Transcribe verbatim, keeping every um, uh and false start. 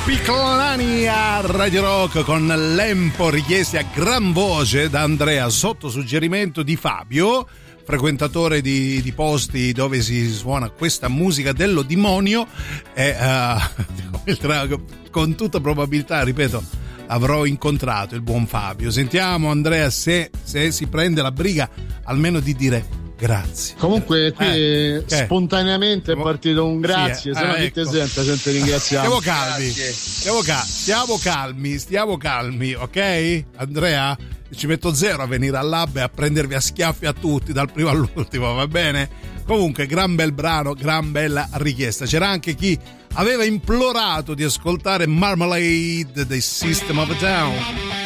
Piccolani a Radio Rock con Lempo, richiesti a gran voce da Andrea sotto suggerimento di Fabio, frequentatore di, di posti dove si suona questa musica dello demonio e uh, con tutta probabilità, ripeto, avrò incontrato il buon Fabio. Sentiamo Andrea se, se si prende la briga almeno di dire grazie. Comunque qui eh, spontaneamente eh. è partito un grazie, sì, eh. se no chi ecco. ti sente sempre ringraziamo. Stiamo calmi, stiamo, cal- stiamo calmi, stiamo calmi, ok? Andrea, ci metto zero a venire al lab e a prendervi a schiaffi a tutti, dal primo all'ultimo, va bene? Comunque, gran bel brano, gran bella richiesta. C'era anche chi aveva implorato di ascoltare Marmalade dei System of a Down.